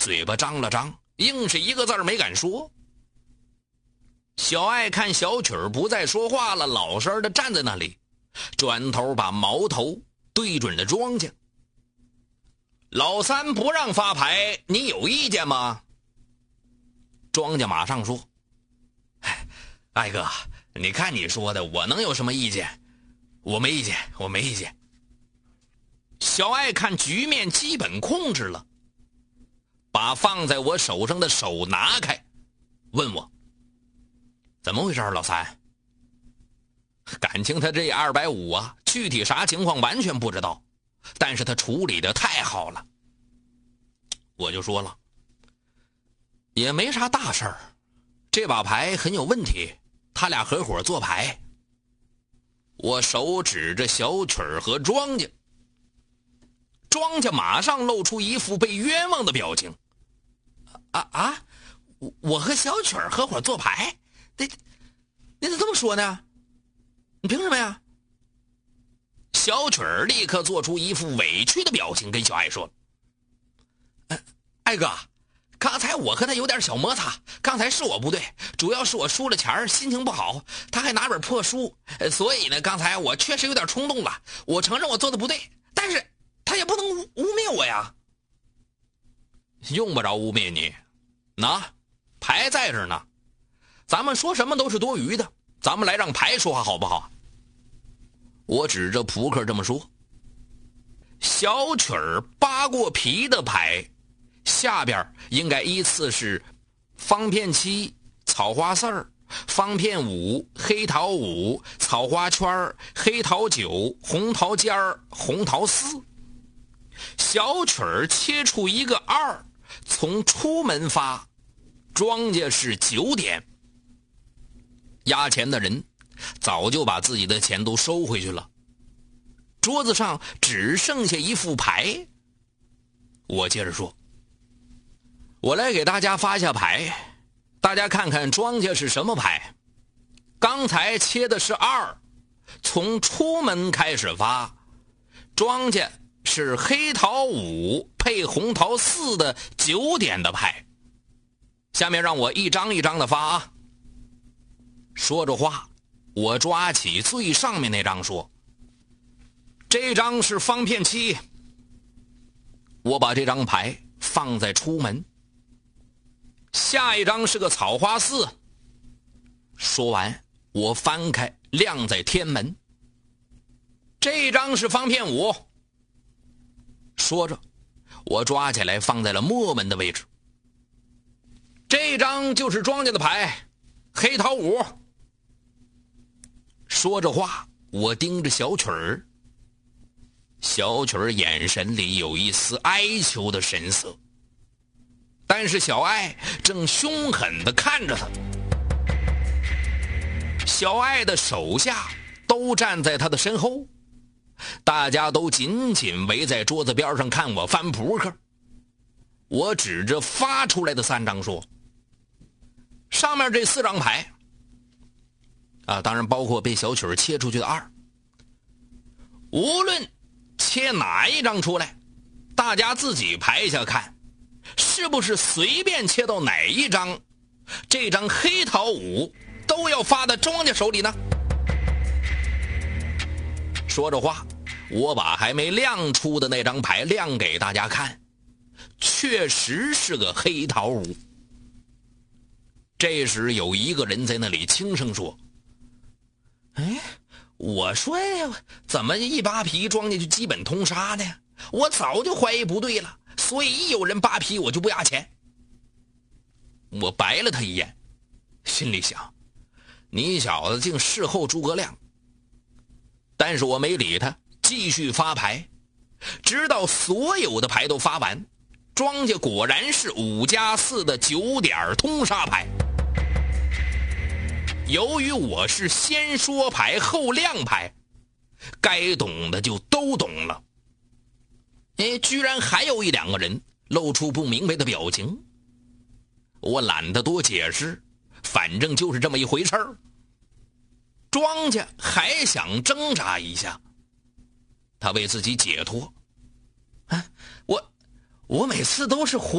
嘴巴张了张，硬是一个字儿没敢说。小爱看小曲儿不再说话了，老实的站在那里，转头把矛头对准了庄稼。老三不让发牌，你有意见吗？庄稼马上说：艾哥，你看你说的，我能有什么意见？我没意见，我没意见。小爱看局面基本控制了，把放在我手上的手拿开，问我怎么回事。老三，感情他这250啊，具体啥情况完全不知道，但是他处理的太好了。我就说了，也没啥大事儿，这把牌很有问题，他俩合伙做牌。我手指着小曲儿和庄稼，庄稼马上露出一副被冤枉的表情。我和小曲儿合伙做牌？你怎么这么说呢？你凭什么呀？小曲儿立刻做出一副委屈的表情，跟小爱说：艾哥，刚才我和他有点小摩擦，刚才是我不对，主要是我输了钱，心情不好，他还拿本破书，所以呢，刚才我确实有点冲动了，我承认我做的不对，但是他也不能污蔑我呀。用不着污蔑你，牌在这儿呢，咱们说什么都是多余的，咱们来让牌说话好不好？我指着扑克这么说。小曲儿扒过皮的牌，下边应该依次是方片7、草花4、方片5、黑桃5、草花圈、黑桃9、红桃尖、红桃4。小曲儿切出一个2，从出门发，庄稼是9点。押钱的人早就把自己的钱都收回去了，桌子上只剩下一副牌。我接着说，我来给大家发一下牌，大家看看庄稼是什么牌。刚才切的是2，从出门开始发，庄稼是黑桃5配红桃4的9点的牌。下面让我一张一张的发啊。说着话，我抓起最上面那张说，这张是方片7。我把这张牌放在出门。下一张是个草花4。说完，我翻开晾在天门。这张是方片5。说着，我抓起来放在了末门的位置。这张就是庄稼的牌，黑桃5。说着话，我盯着小曲儿。小曲儿眼神里有一丝哀求的神色，但是小爱正凶狠地看着他。小爱的手下都站在他的身后，大家都紧紧围在桌子边上看我翻扑克。我指着发出来的3张说，上面这4张牌当然包括被小曲儿切出去的2，无论切哪一张出来，大家自己排一下看，是不是随便切到哪一张，这张黑桃5都要发到庄稼手里呢？说着话，我把还没亮出的那张牌亮给大家看，确实是个黑桃5。这时有一个人在那里轻声说，我说呀，怎么一扒皮庄稼就基本通杀呢？我早就怀疑不对了，所以一有人扒皮我就不押钱。我白了他一眼，心里想，你小子竟事后诸葛亮。但是我没理他，继续发牌，直到所有的牌都发完，庄稼果然是5+4的9点通杀牌。由于我是先说牌后亮牌，该懂的就都懂了。居然还有1-2个人露出不明白的表情。我懒得多解释，反正就是这么一回事儿。庄稼还想挣扎一下，他为自己解脱，我每次都是胡